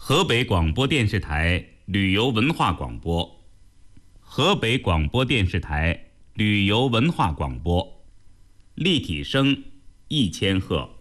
河北广播电视台旅游文化广播，河北广播电视台旅游文化广播，立体声1000赫。